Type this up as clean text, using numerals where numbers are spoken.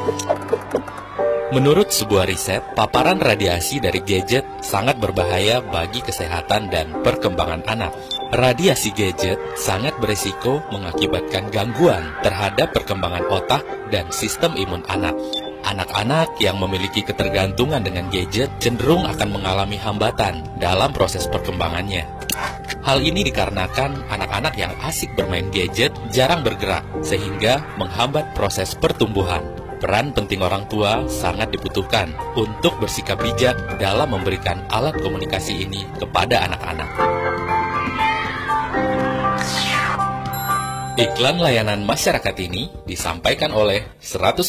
Menurut sebuah riset, paparan radiasi dari gadget sangat berbahaya bagi kesehatan dan perkembangan anak. Radiasi gadget sangat berisiko mengakibatkan gangguan terhadap perkembangan otak dan sistem imun anak. Anak-anak yang memiliki ketergantungan dengan gadget cenderung akan mengalami hambatan dalam proses perkembangannya. Hal ini dikarenakan anak-anak yang asik bermain gadget jarang bergerak, sehingga menghambat proses pertumbuhan. Peran penting orang tua sangat dibutuhkan untuk bersikap bijak dalam memberikan alat komunikasi ini kepada anak-anak. Iklan layanan masyarakat ini disampaikan oleh 100